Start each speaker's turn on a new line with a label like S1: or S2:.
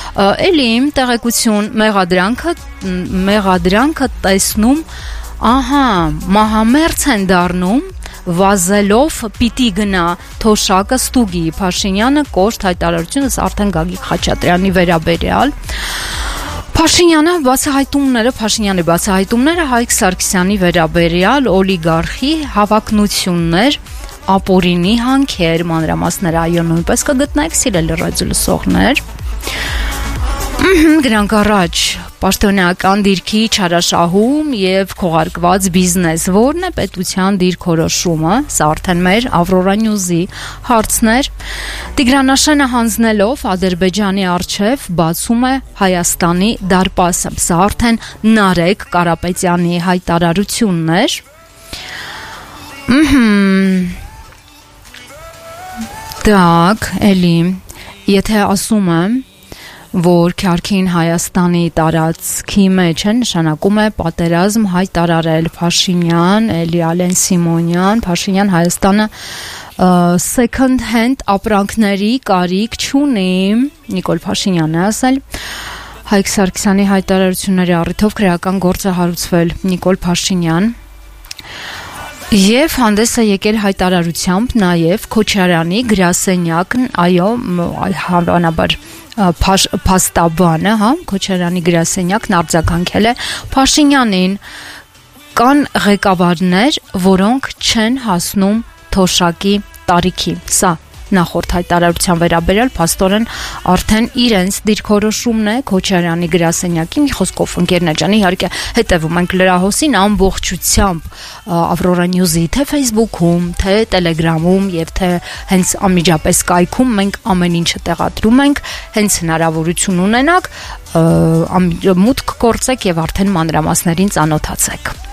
S1: Էլի իմ տեղեկություն մեղադրանքը տեսնում, մահամերձ են դառնում, վազելով պիտի գնա թոշակը ստուգի Փաշինյանը կոշտ հայտարարությունս արդեն Գագիկ Խաչատրյանի վերաբերյալ Փաշինյանի բացահայտումները Հայկ Սարգսյանի վերաբերյալ օլիգարխի հավակնություններ ապօրինի հանքեր մանրամասները այո նույնպես կգտնեք սիրելի ռադիոլսողներ Գրանք առաջ պաշտոնական դիրքի չարաշահում եւ քողարկված բիզնես որն է պետության դիրքորոշումը սա արդեն մեր Ավրորա Նյուզի հարցներ Տիգրանաշենը հանձնելով Ադրբեջանի արչեւ բացում է Հայաստանի դարպասը սա արդեն Նարեկ Կարապետյանի հայտարարություններ Так, էլի եթե ասում եմ որ Քյարքին Հայաստանի տարածքի մեջ է նշանակում է պատերազմ հայտարարել Փաշինյան, Էլի Ալեն Սիմոնյան, Փաշինյան Հայաստանը second hand ապրանքների կարիք չունի, Նիկոլ Փաշինյանն է ասել Հայկ Սարգսյանի հայտարարությունների առիթով քրեական գործ է հարուցվել Նիկոլ Փաշինյան Եվ հանդես է եկել հայտարարությամբ նաև Քոչարյանի գրասենյակն, այո, հավանաբար փաստաբանը, Քոչարյանի գրասենյակն արձագանքել է Փաշինյանին կան ղեկավարներ, որոնք չեն հասնում թոշակի տարիքի, սա նախորդ հայտարարության վերաբերյալ փաստորեն արդեն իրենց դիրքորոշումն է Քոչարյանի գրասենյակի մի խոսքով ընկերներ ջան իհարկե հետևում ենք լրահոսին ամբողջությամբ Ավրորա Նյուզի թե Facebook-ում, թե Telegram-ում եւ թե հենց անմիջապես Skype-ում մենք ամեն ինչը տեղադրում ենք հենց հնարավորություն ունենաք մուտք գործեք եւ արդեն մանրամասներին ծանոթացեք